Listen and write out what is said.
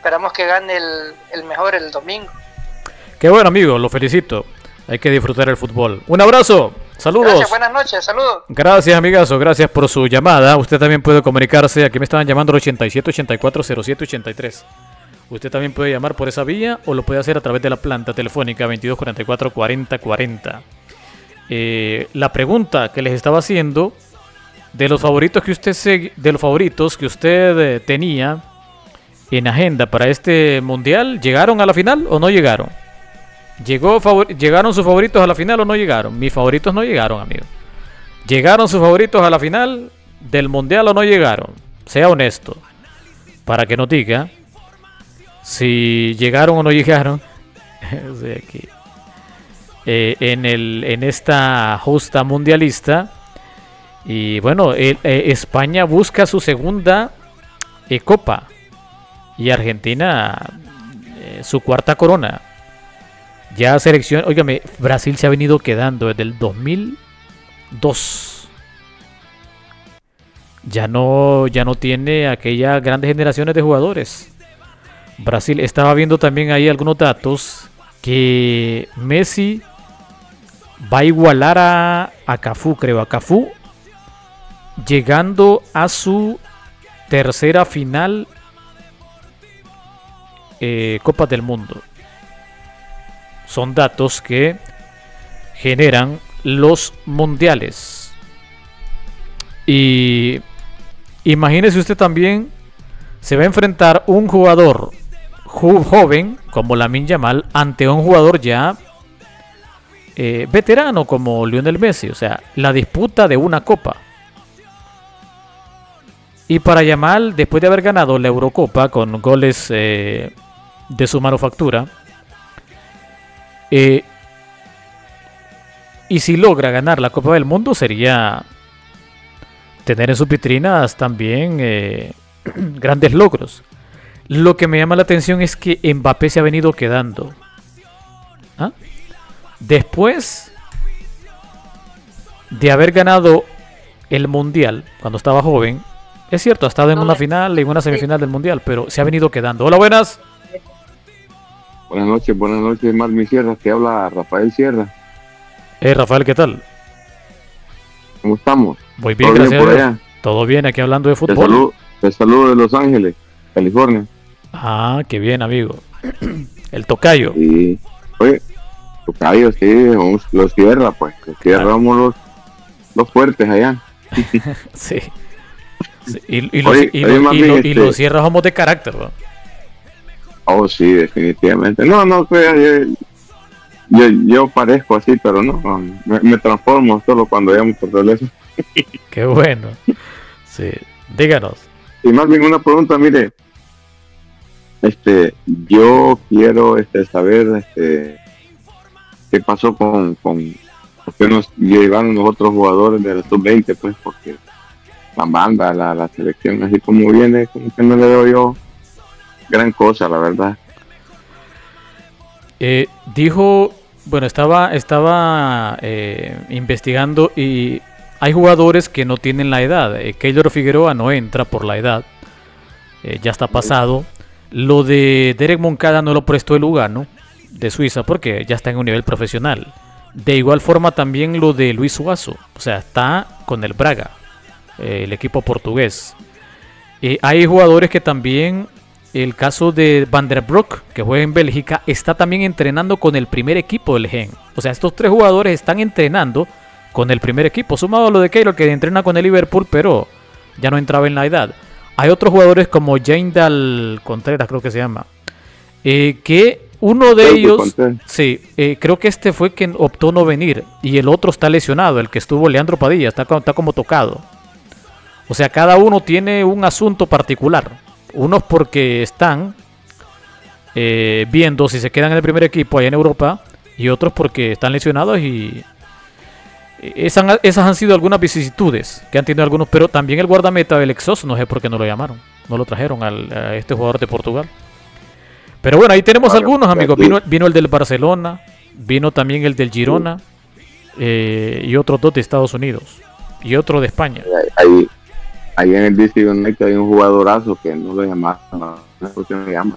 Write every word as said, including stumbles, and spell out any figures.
esperamos que gane el, el mejor el domingo. Qué bueno, amigo, lo felicito. Hay que disfrutar el fútbol. Un abrazo, saludos. Gracias, buenas noches, saludos. Gracias, amigazo, gracias por su llamada. Usted también puede comunicarse, aquí me estaban llamando al ochenta y siete, ochenta y cuatro, cero siete, ochenta y tres. Usted también puede llamar por esa vía o lo puede hacer a través de la planta telefónica veintidós cuarenta y cuatro, cuarenta cuarenta. Eh, la pregunta que les estaba haciendo de los favoritos que usted se, de los favoritos que usted eh, tenía en agenda para este mundial, ¿llegaron a la final o no llegaron? ¿Llegó favor, ¿Llegaron sus favoritos a la final o no llegaron? Mis favoritos no llegaron, amigo. ¿Llegaron sus favoritos a la final del mundial o no llegaron? Sea honesto, para que nos diga si llegaron o no llegaron. O sea, aquí, eh, en, el, en esta justa mundialista. Y bueno, el, eh, España busca su segunda eh, copa. Y Argentina eh, su cuarta corona. Ya selección, óigame, Brasil se ha venido quedando desde el dos mil dos. Ya no, ya no tiene aquellas grandes generaciones de jugadores. Brasil, estaba viendo también ahí algunos datos que Messi va a igualar a, a Cafú, creo, a Cafú, llegando a su tercera final eh, Copa del Mundo. Son datos que generan los mundiales. Y imagínese usted también, se va a enfrentar un jugador jo- joven como Lamine Yamal ante un jugador ya eh, veterano como Lionel Messi. O sea, la disputa de una copa. Y para Yamal, después de haber ganado la Eurocopa con goles eh, de su manufactura, Eh, y si logra ganar la Copa del Mundo, sería tener en sus vitrinas también eh, grandes logros. Lo que me llama la atención es que Mbappé se ha venido quedando. ¿Ah? Después de haber ganado el Mundial cuando estaba joven, es cierto, ha estado en una final y en una semifinal del Mundial, pero se ha venido quedando. Hola, buenas. Buenas noches, buenas noches, Marvin Sierra, que habla Rafael Sierra. Eh, Rafael, ¿qué tal? ¿Cómo estamos? Muy bien, ¿Todo bien gracias por a Dios. allá? Todo bien, aquí hablando de Te fútbol. saludo, te saludo de Los Ángeles, California. Ah, qué bien, amigo. El tocayo. Y, oye, tocayo, sí, vamos, los Sierra, pues, los Sierra, Claro. vamos los, los fuertes allá. Sí. Sí, Y, y los, Oye, y, oye, los, más y, bien, los, este- y los cierras somos de carácter, ¿no? Oh, sí, definitivamente. No, no, pues, yo, yo, yo parezco así, pero no, no, me, me transformo solo cuando llamo por teléfono. Qué bueno. Sí. Díganos. Y más bien una pregunta, mire, este, yo quiero este, saber este, qué pasó con, con por qué nos llegaron los otros jugadores de la sub veinte, pues, porque la banda, la, la selección, así como viene, como que no le doy yo gran cosa, la verdad. Eh, dijo, bueno, estaba, estaba eh, investigando y hay jugadores que no tienen la edad. Eh, Keylor Figueroa no entra por la edad. Eh, ya está pasado. Lo de Derek Moncada no lo prestó el Lugano de Suiza porque ya está en un nivel profesional. De igual forma también lo de Luis Suazo. O sea, está con el Braga, eh, el equipo portugués. Eh, hay jugadores que también, el caso de Van der Broek, que juega en Bélgica, está también entrenando con el primer equipo del Gen. O sea, estos tres jugadores están entrenando con el primer equipo. Sumado a lo de Keylor, que entrena con el Liverpool, pero ya no entraba en la edad. Hay otros jugadores como Jandal Contreras, creo que se llama, eh, que uno de Creo que ellos, Contreras. sí, eh, creo que este fue quien optó no venir. Y el otro está lesionado, el que estuvo, Leandro Padilla, está, co- está como tocado. O sea, cada uno tiene un asunto particular. Unos porque están eh, viendo si se quedan en el primer equipo allá en Europa, y otros porque están lesionados. Y esas, esas han sido algunas vicisitudes que han tenido algunos. Pero también el guardameta del Exos, no sé por qué no lo llamaron, no lo trajeron al, a este jugador de Portugal. Pero bueno, ahí tenemos Claro, algunos, amigos. aquí- Vino, vino el del Barcelona, vino también el del Girona, eh, y otros dos de Estados Unidos y otro de España. Ahí, ahí en el D C United hay un jugadorazo que no lo llamaron, no sé por qué no lo llaman.